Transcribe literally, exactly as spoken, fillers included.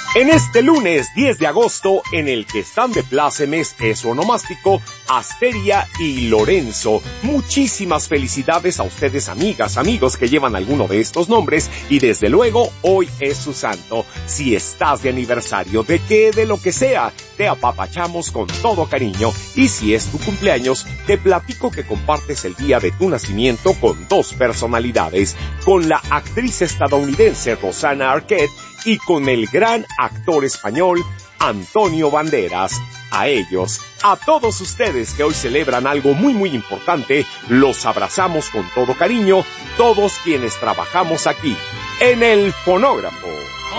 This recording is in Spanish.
En este lunes diez de agosto, en el que están de plácemes es onomástico, Asteria y Lorenzo. Muchísimas felicidades a ustedes, amigas, amigos que llevan alguno de estos nombres, y desde luego, hoy es su santo. Si estás de aniversario, de qué, de lo que sea, te apapachamos con todo cariño, y si es tu cumpleaños, te platico que compartes el día de tu nacimiento con dos personalidades, con la actriz estadounidense Rosanna Arquette y con el gran actor español Antonio Banderas. A ellos, a todos ustedes que hoy celebran algo muy muy importante, los abrazamos con todo cariño, todos quienes trabajamos aquí, en el fonógrafo.